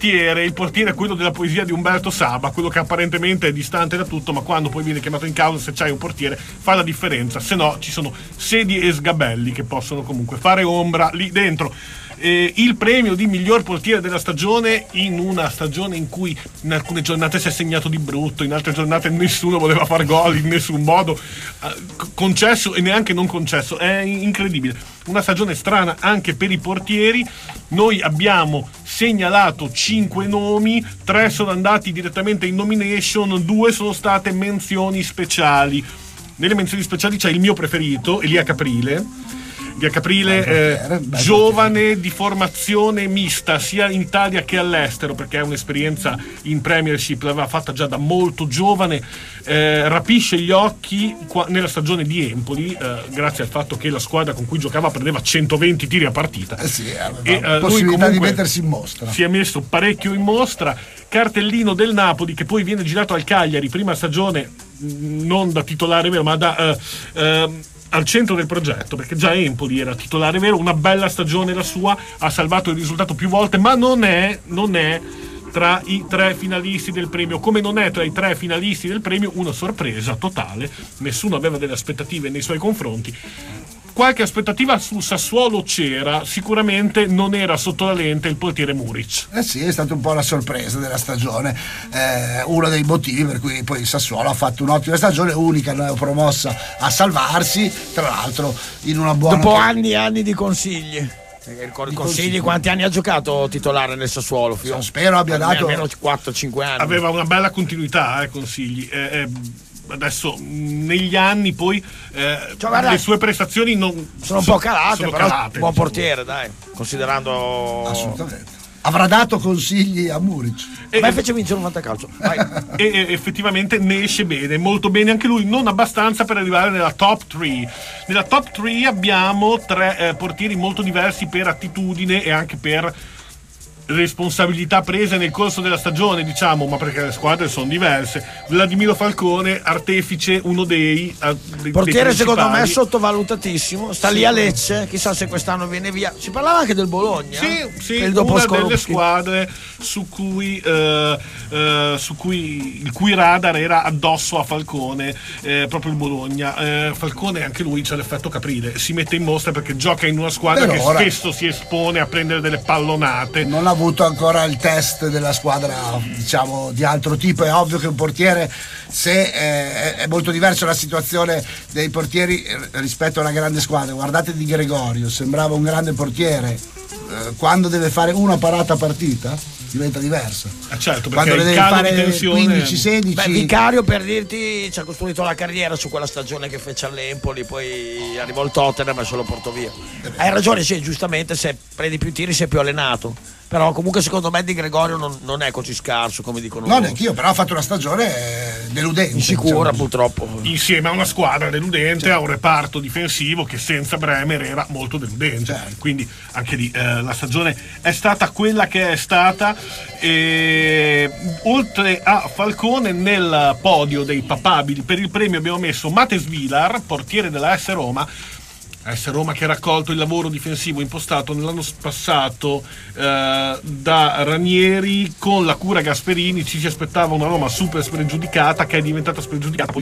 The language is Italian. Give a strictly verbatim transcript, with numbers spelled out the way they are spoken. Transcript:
portiere, il portiere è quello della poesia di Umberto Saba, quello che apparentemente è distante da tutto, ma quando poi viene chiamato in causa, se c'hai un portiere fa la differenza, se no ci sono Sedi e Sgabelli che possono comunque fare ombra lì dentro. Eh, il premio di miglior portiere della stagione, in una stagione in cui in alcune giornate si è segnato di brutto, in altre giornate nessuno voleva far gol in nessun modo, eh, concesso e neanche non concesso, è incredibile, una stagione strana anche per i portieri. Noi abbiamo segnalato cinque nomi, tre sono andati direttamente in nomination, due sono state menzioni speciali. Nelle menzioni speciali c'è il mio preferito, Elia Caprile. Elia Caprile, eh, giovane di formazione mista sia in Italia che all'estero, perché è un'esperienza in Premiership, l'aveva fatta già da molto giovane, eh, rapisce gli occhi qua, nella stagione di Empoli, eh, grazie al fatto che la squadra con cui giocava prendeva centoventi tiri a partita, eh sì, e eh, possibilità di mettersi in mostra, si è messo parecchio in mostra. Cartellino del Napoli che poi viene girato al Cagliari, prima stagione non da titolare vero ma da eh, eh, al centro del progetto, perché già Empoli era titolare vero, una bella stagione la sua, ha salvato il risultato più volte, ma non è, non è tra i tre finalisti del premio, come non è tra i tre finalisti del premio una sorpresa totale, nessuno aveva delle aspettative nei suoi confronti. Qualche aspettativa sul Sassuolo c'era, sicuramente non era sotto la lente il portiere Muric. Eh sì, è stata un po' la sorpresa della stagione, eh, uno dei motivi per cui poi il Sassuolo ha fatto un'ottima stagione, unica neopromossa a salvarsi, tra l'altro in una buona... Dopo anni e anni di consigli. Consigli, consigli, quanti anni ha giocato titolare nel Sassuolo? So, spero abbia dato almeno quattro cinque anni. Aveva una bella continuità, eh, Consigli. Eh, eh, adesso negli anni poi eh, cioè, guarda, le sue prestazioni non sono un po' calate, sono però calate, buon insomma. Portiere, dai, considerando. Assolutamente. Avrà dato consigli a Muric. E a me fece vincere un fantacalcio. e, e effettivamente ne esce bene, molto bene anche lui, non abbastanza per arrivare nella top tre. Nella top tre abbiamo tre eh, portieri molto diversi per attitudine e anche per responsabilità prese nel corso della stagione, diciamo, ma perché le squadre sono diverse. Vladimiro Falcone, artefice, uno dei, uh, dei portiere dei secondo me sottovalutatissimo, sta sì. lì a Lecce, chissà se quest'anno viene via. Si parlava anche del Bologna, sì, sì, il dopo una Skorupski. delle squadre su cui, uh, uh, su cui il cui radar era addosso a Falcone, eh, proprio il Bologna. Eh, Falcone anche lui c'ha l'effetto Caprile, si mette in mostra perché gioca in una squadra per che ora spesso si espone a prendere delle pallonate. Non ha avuto ancora il test della squadra, diciamo, di altro tipo. È ovvio che un portiere, se eh, è molto diversa la situazione dei portieri rispetto a una grande squadra. Guardate Di Gregorio, sembrava un grande portiere, eh, quando deve fare una parata a partita diventa diverso. Eh certo, quando ne deve fare di tensione... quindici sedici. Beh, Vicario, per dirti, ci ha costruito la carriera su quella stagione che fece all'Empoli, poi arrivò il Tottenham e se lo portò via. Hai ragione, sì, giustamente, se prendi più tiri sei più allenato, però comunque secondo me Di Gregorio non, non è così scarso come dicono. No, neanch'io, però ha fatto una stagione deludente, insicura, diciamo. Purtroppo insieme a una squadra deludente, certo. A un reparto difensivo che senza Bremer era molto deludente, certo. Quindi anche lì eh, la stagione è stata quella che è stata. E oltre a Falcone, nel podio dei papabili per il premio abbiamo messo Mates Vilar, portiere della S Roma. S Roma che ha raccolto il lavoro difensivo impostato nell'anno passato eh, da Ranieri con la cura Gasperini. Ci si aspettava una Roma super spregiudicata che è diventata spregiudicata.